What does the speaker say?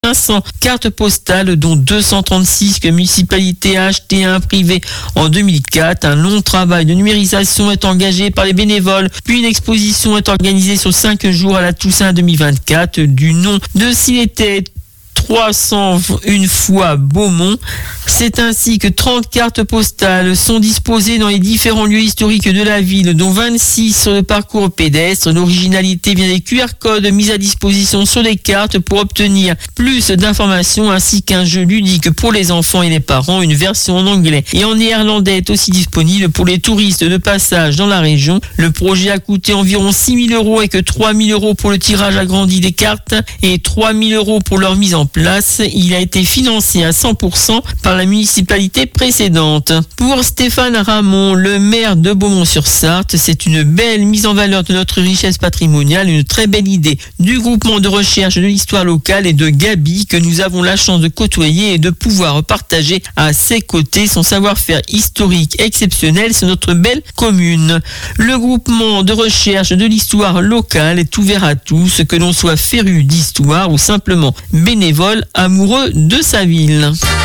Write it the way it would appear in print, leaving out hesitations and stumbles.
500 cartes postales, dont 236 que la municipalité a achetées à un privé en 2004. Un long travail de numérisation est engagé par les bénévoles, puis une exposition est organisée sur 5 jours à la Toussaint 2024 du nom de S'il était 301 fois Beaumont. C'est ainsi que 30 cartes postales sont disposées dans les différents lieux historiques de la ville, dont 26 sur le parcours pédestre. L'originalité vient des QR codes mis à disposition sur les cartes pour obtenir plus d'informations, ainsi qu'un jeu ludique pour les enfants et les parents. Une version en anglais et en néerlandais est aussi disponible pour les touristes de passage dans la région. Le projet a coûté environ 6 000 € et que 3 000 € pour le tirage agrandi des cartes et 3 000 € pour leur mise en place. Il a été financé à 100% par la municipalité précédente. Pour Stéphane Ramon, le maire de Beaumont-sur-Sarthe, c'est une belle mise en valeur de notre richesse patrimoniale, une très belle idée du groupement de recherche de l'histoire locale et de Gabi, que nous avons la chance de côtoyer et de pouvoir partager à ses côtés son savoir-faire historique exceptionnel sur notre belle commune. Le groupement de recherche de l'histoire locale est ouvert à tous, que l'on soit féru d'histoire ou simplement bénévole amoureux de sa ville.